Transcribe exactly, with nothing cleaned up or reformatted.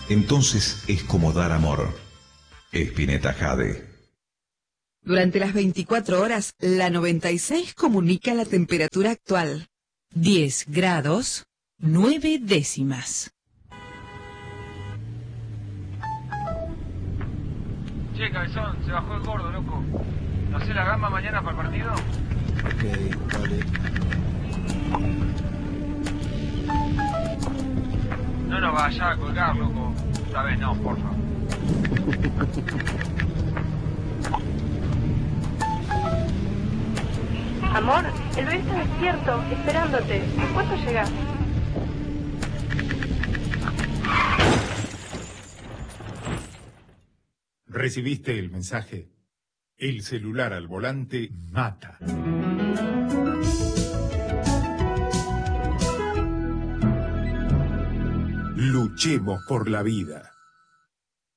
entonces es como dar amor. Spinetta Jade. Durante las veinticuatro horas, la noventa y seis comunica la temperatura actual. diez grados, nueve décimas. Che, cabezón, se bajó el gordo, loco. ¿No sé la gamba mañana para el partido? Ok, vale. No nos vaya a colgar, loco. Esta vez no, porfa. Amor, el bebé está despierto, esperándote. ¿En cuánto llegas? ¿Recibiste el mensaje? El celular al volante mata. Luchemos por la vida.